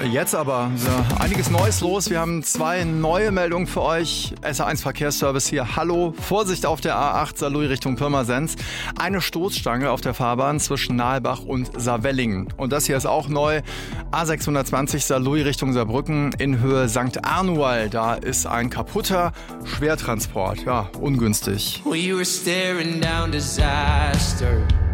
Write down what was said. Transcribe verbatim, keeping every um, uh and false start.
Jetzt aber so, einiges Neues los. Wir haben zwei neue Meldungen für euch. S A eins Verkehrsservice hier. Hallo, Vorsicht auf der A acht Saarlouis Richtung Pirmasens. Eine Stoßstange auf der Fahrbahn zwischen Nahelbach und Saarwellingen. Und das hier ist auch neu. A sechshundertzwanzig Saarlouis Richtung Saarbrücken in Höhe Sankt Arnual. Da ist ein kaputter Schwertransport. Ja, ungünstig. We were staring down disaster.